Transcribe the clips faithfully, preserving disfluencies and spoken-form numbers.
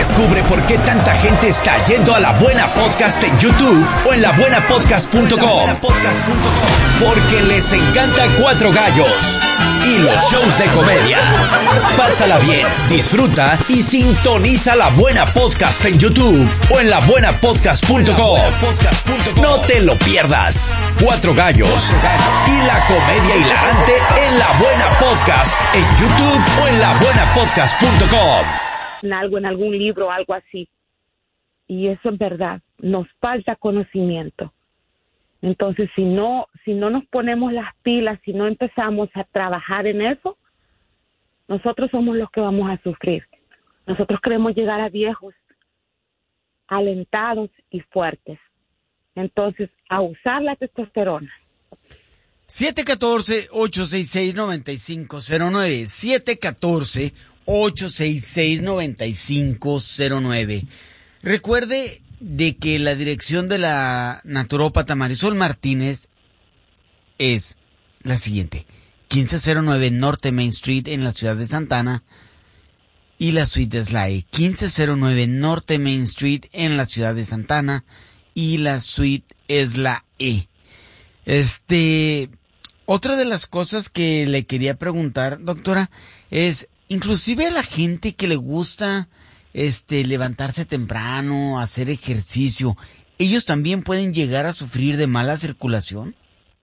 Descubre por qué tanta gente está yendo a La Buena Podcast en YouTube o en la buena podcast punto com. Porque les encanta Cuatro Gallos y los shows de comedia. Pásala bien, disfruta y sintoniza La Buena Podcast en YouTube o en la buena podcast punto com. No te lo pierdas. Cuatro Gallos y la comedia hilarante en La Buena Podcast en YouTube o en la buena podcast punto com. En algo, en algún libro, algo así. Y eso es verdad. Nos falta conocimiento. Entonces, si no, si no nos ponemos las pilas, si no empezamos a trabajar en eso, nosotros somos los que vamos a sufrir. Nosotros queremos llegar a viejos, alentados y fuertes. Entonces, a usar la testosterona. siete uno cuatro, ocho seis seis, nueve cinco cero nueve. siete uno cuatro, ocho seis seis, nueve cinco cero nueve. Recuerde de que la dirección de la naturópata Marisol Martínez es la siguiente: quince cero nueve Norte Main Street en la ciudad de Santa Ana, y la suite es la E. quince cero nueve Norte Main Street en la ciudad de Santa Ana, y la suite es la E. Este, otra de las cosas que le quería preguntar, doctora, es inclusive a la gente que le gusta este levantarse temprano, hacer ejercicio, ¿ellos también pueden llegar a sufrir de mala circulación?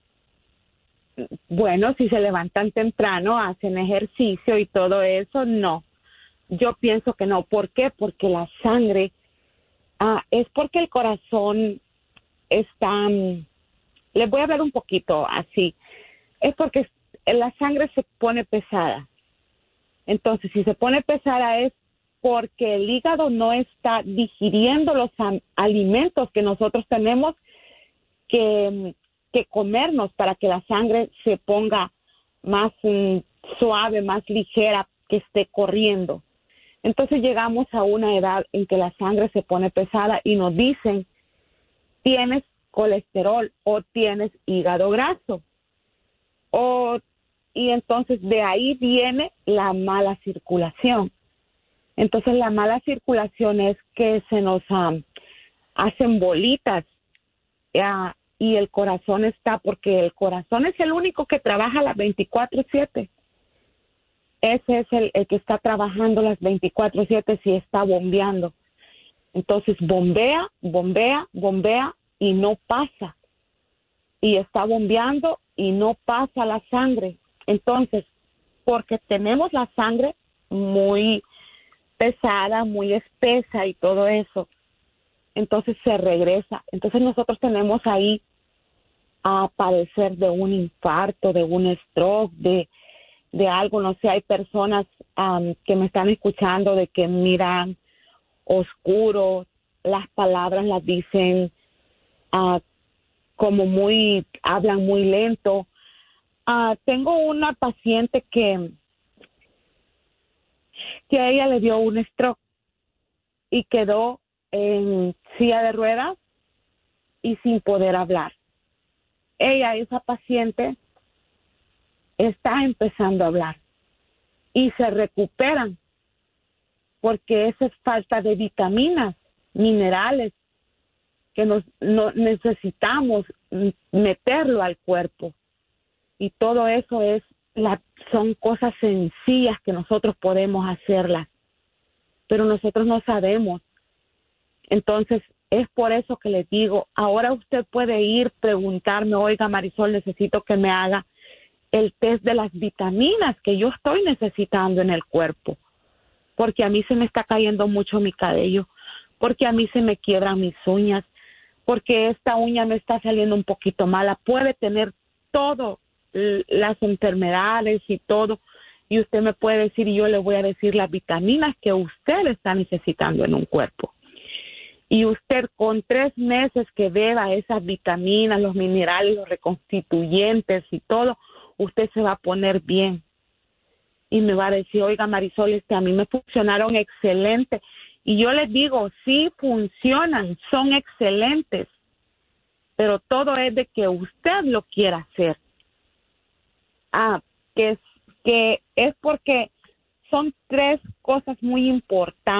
Bueno, si se levantan temprano, hacen ejercicio y todo eso, no. Yo pienso que no. ¿Por qué? Porque la sangre, ah, es porque el corazón está, um, les voy a hablar un poquito así, es porque la sangre se pone pesada. Entonces, si se pone pesada es porque el hígado no está digiriendo los um, alimentos que nosotros tenemos que, que comernos para que la sangre se ponga más um, suave, más ligera, que esté corriendo. Entonces llegamos a una edad en que la sangre se pone pesada y nos dicen, tienes colesterol o tienes hígado graso. O, y entonces de ahí viene la mala circulación. Entonces la mala circulación es que se nos um, hacen bolitas uh, y el corazón está, porque el corazón es el único que trabaja las veinticuatro siete. Ese es el, el que está trabajando las veinticuatro siete si está bombeando. Entonces bombea, bombea, bombea y no pasa. Y está bombeando y no pasa la sangre. Entonces, porque tenemos la sangre muy pesada, muy espesa y todo eso, entonces se regresa. Entonces nosotros tenemos ahí a padecer de un infarto, de un stroke, de, de algo, no sé, hay personas um, que me están escuchando de que miran oscuro, las palabras las dicen uh, como muy, hablan muy lento. Uh, tengo una paciente que que a ella le dio un stroke y quedó en silla de ruedas y sin poder hablar. Ella, esa paciente, está empezando a hablar y se recuperan porque esa es falta de vitaminas, minerales que nos no, necesitamos meterlo al cuerpo, y todo eso es la, son cosas sencillas que nosotros podemos hacerlas, pero nosotros no sabemos. Entonces es por eso que les digo, ahora usted puede ir, preguntarme, oiga Marisol, necesito que me haga el test de las vitaminas que yo estoy necesitando en el cuerpo, porque a mí se me está cayendo mucho mi cabello, porque a mí se me quiebran mis uñas, porque esta uña me está saliendo un poquito mala. Puede tener todo, las enfermedades y todo, y usted me puede decir, y yo le voy a decir las vitaminas que usted está necesitando en un cuerpo. Y usted con tres meses que beba esas vitaminas, los minerales, los reconstituyentes y todo, usted se va a poner bien. Y me va a decir, oiga Marisol, este, a mí me funcionaron excelente. Y yo les digo, sí funcionan, son excelentes, pero todo es de que usted lo quiera hacer. Ah, que es, que es porque son tres cosas muy importantes.